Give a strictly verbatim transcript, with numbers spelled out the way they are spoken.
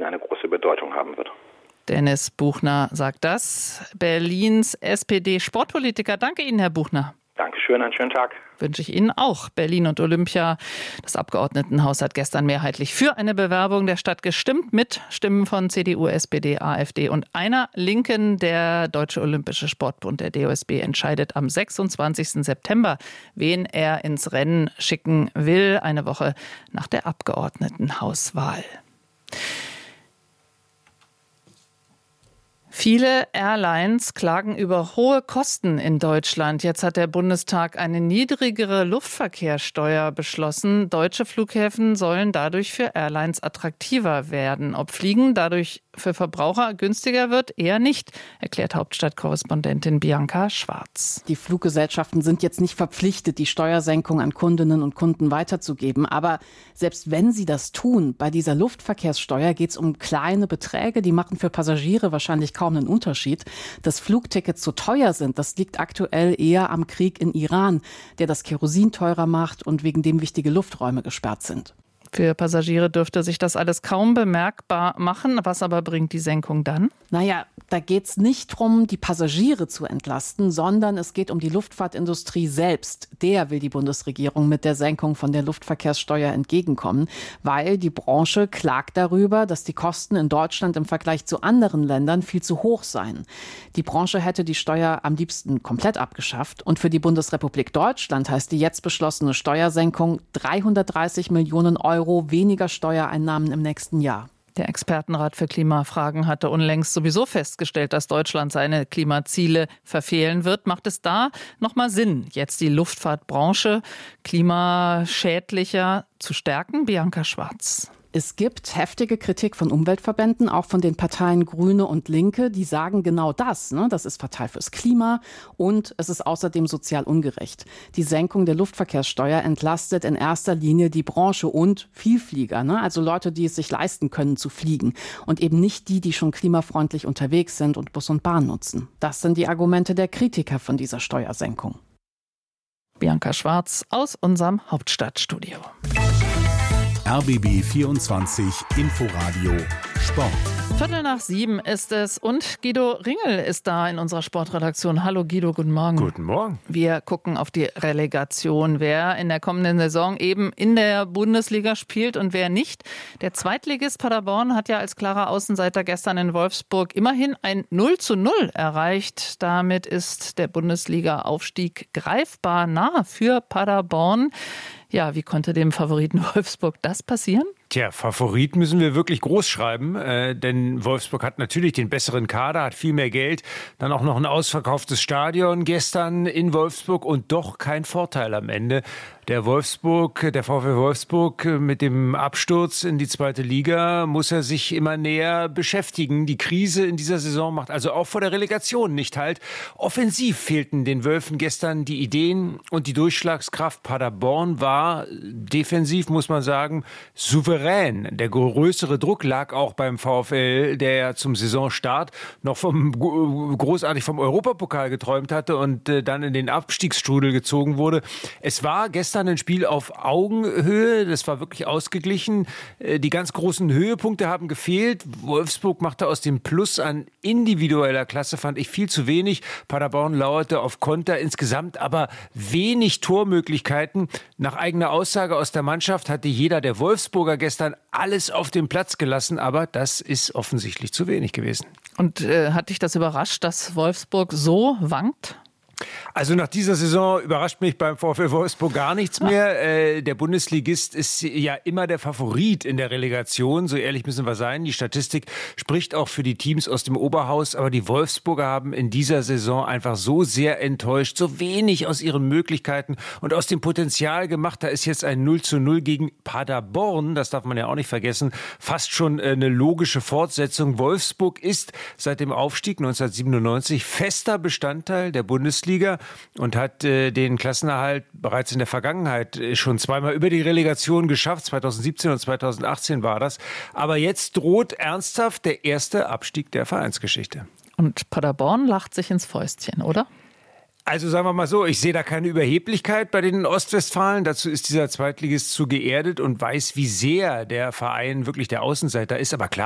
eine große Bedeutung haben wird. Dennis Buchner sagt das. Berlins S P D-Sportpolitiker. Danke Ihnen, Herr Buchner. Dankeschön, einen schönen Tag. Wünsche ich Ihnen auch. Berlin und Olympia. Das Abgeordnetenhaus hat gestern mehrheitlich für eine Bewerbung der Stadt gestimmt, mit Stimmen von C D U, S P D, AfD und einer Linken. Der Deutsche Olympische Sportbund, der D O S B, entscheidet am sechsundzwanzigsten September, wen er ins Rennen schicken will, eine Woche nach der Abgeordnetenhauswahl. Viele Airlines klagen über hohe Kosten in Deutschland. Jetzt hat der Bundestag eine niedrigere Luftverkehrssteuer beschlossen. Deutsche Flughäfen sollen dadurch für Airlines attraktiver werden. Ob Fliegen dadurch für Verbraucher günstiger wird, eher nicht, erklärt Hauptstadtkorrespondentin Bianca Schwarz. Die Fluggesellschaften sind jetzt nicht verpflichtet, die Steuersenkung an Kundinnen und Kunden weiterzugeben. Aber selbst wenn sie das tun, bei dieser Luftverkehrssteuer geht es um kleine Beträge, die machen für Passagiere wahrscheinlich kaum einen Unterschied. Dass Flugtickets so teuer sind, das liegt aktuell eher am Krieg in Iran, der das Kerosin teurer macht und wegen dem wichtige Lufträume gesperrt sind. Für Passagiere dürfte sich das alles kaum bemerkbar machen. Was aber bringt die Senkung dann? Naja, da geht es nicht darum, die Passagiere zu entlasten, sondern es geht um die Luftfahrtindustrie selbst. Der will die Bundesregierung mit der Senkung von der Luftverkehrssteuer entgegenkommen, weil die Branche klagt darüber, dass die Kosten in Deutschland im Vergleich zu anderen Ländern viel zu hoch seien. Die Branche hätte die Steuer am liebsten komplett abgeschafft. Und für die Bundesrepublik Deutschland heißt die jetzt beschlossene Steuersenkung dreihundertdreißig Millionen Euro weniger Steuereinnahmen im nächsten Jahr. Der Expertenrat für Klimafragen hatte unlängst sowieso festgestellt, dass Deutschland seine Klimaziele verfehlen wird. Macht es da nochmal Sinn, jetzt die Luftfahrtbranche klimaschädlicher zu stärken? Bianca Schwarz. Es gibt heftige Kritik von Umweltverbänden, auch von den Parteien Grüne und Linke. Die sagen genau das. Ne? Das ist fatal fürs Klima und es ist außerdem sozial ungerecht. Die Senkung der Luftverkehrssteuer entlastet in erster Linie die Branche und Vielflieger. Ne? Also Leute, die es sich leisten können zu fliegen. Und eben nicht die, die schon klimafreundlich unterwegs sind und Bus und Bahn nutzen. Das sind die Argumente der Kritiker von dieser Steuersenkung. Bianca Schwarz aus unserem Hauptstadtstudio. R B B vierundzwanzig Inforadio Sport. Viertel nach sieben ist es und Guido Ringel ist da in unserer Sportredaktion. Hallo Guido, guten Morgen. Guten Morgen. Wir gucken auf die Relegation, wer in der kommenden Saison eben in der Bundesliga spielt und wer nicht. Der Zweitligist Paderborn hat ja als klarer Außenseiter gestern in Wolfsburg immerhin ein null zu null erreicht. Damit ist der Bundesliga-Aufstieg greifbar nah für Paderborn. Ja, wie konnte dem Favoriten Wolfsburg das passieren? Tja, Favorit müssen wir wirklich groß schreiben, äh, denn Wolfsburg hat natürlich den besseren Kader, hat viel mehr Geld, dann auch noch ein ausverkauftes Stadion gestern in Wolfsburg und doch kein Vorteil am Ende. Der Wolfsburg, der VfL Wolfsburg mit dem Absturz in die zweite Liga muss er sich immer näher beschäftigen. Die Krise in dieser Saison macht also auch vor der Relegation nicht halt. Offensiv fehlten den Wölfen gestern die Ideen und die Durchschlagskraft. Paderborn war defensiv, muss man sagen, souverän. Der größere Druck lag auch beim VfL, der ja zum Saisonstart noch vom, großartig vom Europapokal geträumt hatte und dann in den Abstiegsstrudel gezogen wurde. Es war gestern ein Spiel auf Augenhöhe, das war wirklich ausgeglichen. Die ganz großen Höhepunkte haben gefehlt. Wolfsburg machte aus dem Plus an individueller Klasse, fand ich, viel zu wenig. Paderborn lauerte auf Konter, insgesamt aber wenig Tormöglichkeiten. Nach eigener Aussage aus der Mannschaft hatte jeder der Wolfsburger gestern alles auf den Platz gelassen, aber das ist offensichtlich zu wenig gewesen. Und äh, hat dich das überrascht, dass Wolfsburg so wankt? Also nach dieser Saison überrascht mich beim VfL Wolfsburg gar nichts mehr. Äh, der Bundesligist ist ja immer der Favorit in der Relegation, so ehrlich müssen wir sein. Die Statistik spricht auch für die Teams aus dem Oberhaus, aber die Wolfsburger haben in dieser Saison einfach so sehr enttäuscht, so wenig aus ihren Möglichkeiten und aus dem Potenzial gemacht. Da ist jetzt ein null zu null gegen Paderborn, das darf man ja auch nicht vergessen, fast schon eine logische Fortsetzung. Wolfsburg ist seit dem Aufstieg neunzehnhundertsiebenundneunzig fester Bestandteil der Bundesliga und hat äh, den Klassenerhalt bereits in der Vergangenheit äh, schon zweimal über die Relegation geschafft. zweitausendsiebzehn und zweitausendachtzehn war das. Aber jetzt droht ernsthaft der erste Abstieg der Vereinsgeschichte. Und Paderborn lacht sich ins Fäustchen, oder? Also sagen wir mal so, ich sehe da keine Überheblichkeit bei den Ostwestfalen. Dazu ist dieser Zweitligist zu geerdet und weiß, wie sehr der Verein wirklich der Außenseiter ist. Aber klar,